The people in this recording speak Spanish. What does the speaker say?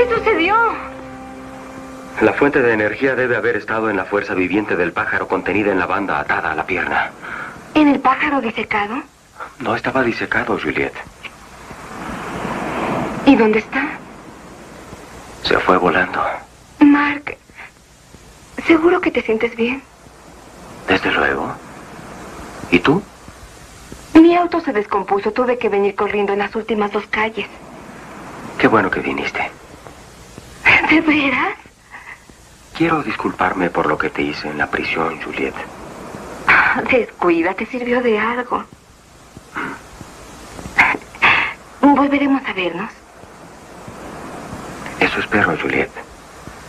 sucedió? La fuente de energía debe haber estado en la fuerza viviente del pájaro contenida en la banda atada a la pierna. ¿En el pájaro disecado? No estaba disecado, Juliet. ¿Y dónde está? Se fue volando. Mark, ¿seguro que te sientes bien? Desde luego. ¿Y tú? Mi auto se descompuso. Tuve que venir corriendo en las últimas 2 calles. Qué bueno que viniste. ¿De veras? Quiero disculparme por lo que te hice en la prisión, Juliet. Descuida, te sirvió de algo. Volveremos a vernos. Eso espero, Juliet.